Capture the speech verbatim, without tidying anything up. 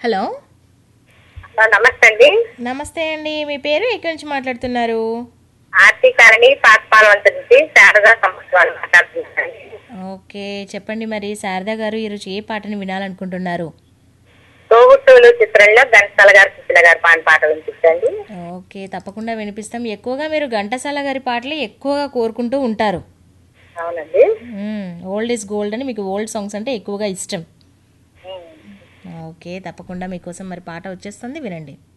Hello నమస్తే అండి. నమస్తే అండి. మీ పేరు ఎక్కడి నుంచి మాట్లాడుతున్నారు? ఆర్తికారణి పాతపాలవంత నుంచి శారదా సంవత్సరాలు మాట్లాడుతున్నాను. ఓకే, చెప్పండి. మరి శారదా గారు ఈరోజు ఏ పాటని వినాలనుకుంటున్నారు? తోబుట్టువులు చిత్రంలో ఘంటసాల గారు సుశీల గారు పాడిన పాట వినిపించండి. ఓకే, తప్పకుండా వినిపిస్తాం. ఎక్కువగా మీరు ఘంటసాల గారి పాటలు ఎక్కువగా కోరుకుంటూ ఉంటారు. అవునండి. ఓల్డ్ ఈజ్ గోల్డ్ అని మీకు ఓల్డ్ సాంగ్స్ అంటే ఎక్కువగా ఇష్టం. ఉమ్. ఓకే, తప్పకుండా మీకోసం మరి పాట వచ్చేస్తుంది, వినండి.